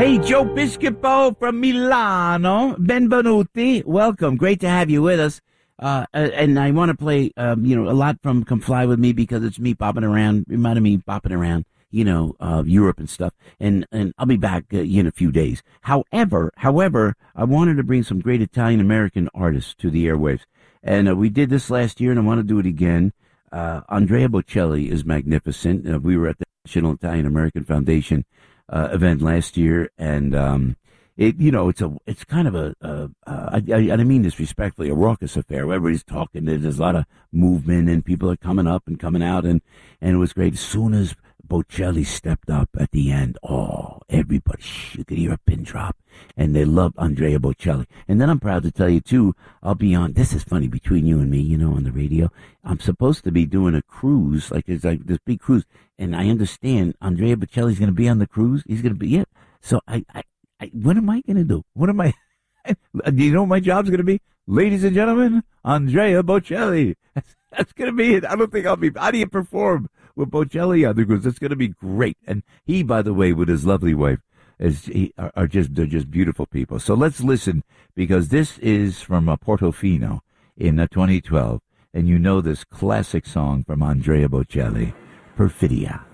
Hey, Joe Piscopo from Milano. Benvenuti. Welcome. Great to have you with us. And I want to play, a lot from Come Fly With Me because it's me bopping around, reminding me bopping around, Europe and stuff. And I'll be back in a few days. However, I wanted to bring some great Italian-American artists to the airwaves. And we did this last year, and I want to do it again. Andrea Bocelli is magnificent. We were at the National Italian-American Foundation event last year, and it's kind of I mean this respectfully, a raucous affair. Everybody's talking. There's a lot of movement, and people are coming up and coming out, and it was great. As soon as Bocelli stepped up at the end, everybody, you could hear a pin drop, and they loved Andrea Bocelli. And then I'm proud to tell you, too, I'll be on, this is funny, between you and me, on the radio, I'm supposed to be doing a cruise, it's like this big cruise, and I understand Andrea Bocelli's going to be on the cruise. He's going to be it. So what am I going to do? Do you know what my job's going to be? Ladies and gentlemen, Andrea Bocelli. That's going to be it. I don't think how do you perform with Bocelli on the cruise? That's going to be great. And he, by the way, with his lovely wife, they're just beautiful people. So let's listen, because this is from Portofino in 2012. And you know this classic song from Andrea Bocelli, Perfidia.